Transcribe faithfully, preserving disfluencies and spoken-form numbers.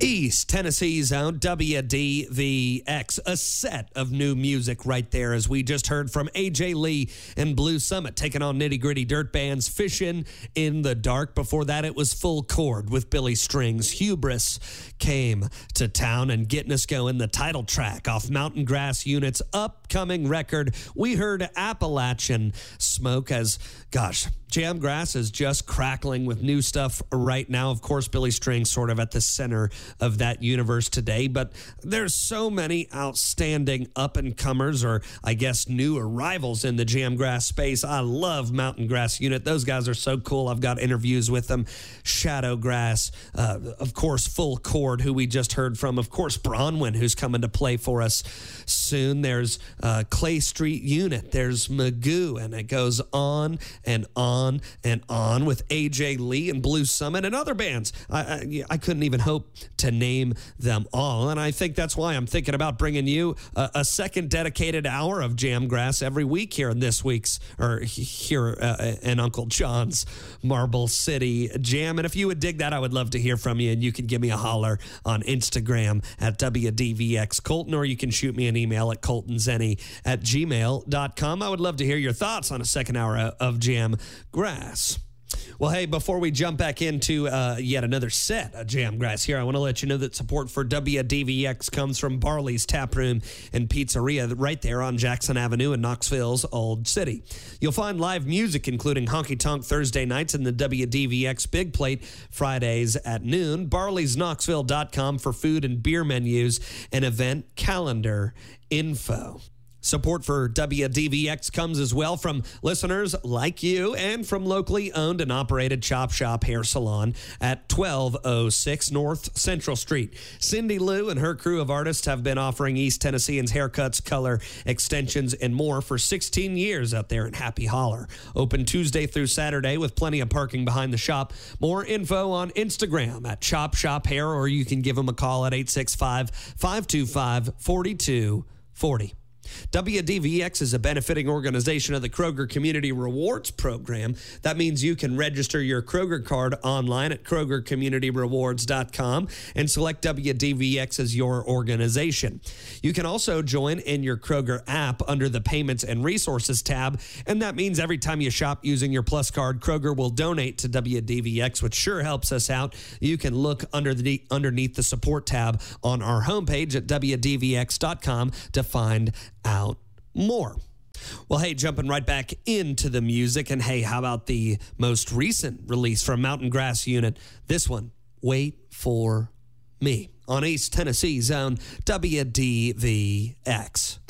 East Tennessee's own W D V X, a set of new music right there, as we just heard from A J Lee and Blue Summit taking on Nitty Gritty Dirt Band's Fishin' in the Dark. Before that, it was Full Chord with Billy Strings. Hubris came to town and getting us going. The title track off Mountain Grass Unit's upcoming record. We heard Appalachian Smoke as, gosh, Jamgrass is just crackling with new stuff right now. Of course, Billy Strings sort of at the center of that universe today, but there's so many outstanding up-and-comers, or I guess new arrivals in the Jamgrass space. I love Mountain Grass Unit. Those guys are so cool. I've got interviews with them. Shadowgrass, uh, of course, Full Chord, who we just heard from. Of course, Bronwyn, who's coming to play for us soon. There's uh, Clay Street Unit. There's Magoo, and it goes on and on and on with A J Lee and Blue Summit and other bands. I, I, I couldn't even hope to name them all, and I think that's why I'm thinking about bringing you a, a second dedicated hour of Jamgrass every week here in this week's, or here uh, in Uncle John's Marble City Jam. And if you would dig that, I would love to hear from you, and you can give me a holler on Instagram at W D V X Colton, or you can shoot me an email at coltonzenny at gmail dot com. I would love to hear your thoughts on a second hour of Jam Grass. Well, hey, before we jump back into uh, yet another set of Jamgrass here, I want to let you know that support for W D V X comes from Barley's Tap Room and Pizzeria right there on Jackson Avenue in Knoxville's Old City. You'll find live music, including Honky Tonk Thursday nights and the W D V X Big Plate Fridays at noon. Barleys Knoxville dot com for food and beer menus and event calendar info. Support for W D V X comes as well from listeners like you and from locally owned and operated Chop Shop Hair Salon at twelve oh six North Central Street. Cindy Lou and her crew of artists have been offering East Tennesseans haircuts, color, extensions, and more for sixteen years out there in Happy Holler. Open Tuesday through Saturday with plenty of parking behind the shop. More info on Instagram at Chop Shop Hair, or you can give them a call at eight six five, five two five, four two four zero. W D V X is a benefiting organization of the Kroger Community Rewards Program. That means you can register your Kroger card online at kroger community rewards dot com and select W D V X as your organization. You can also join in your Kroger app under the Payments and Resources tab, and that means every time you shop using your Plus card, Kroger will donate to W D V X, which sure helps us out. You can look under the underneath the Support tab on our homepage at W D V X dot com to find out more. Well, hey, jumping right back into the music, and hey, how about the most recent release from Mountain Grass Unit? This one, Wait for Me, on East Tennessee's own W D V X.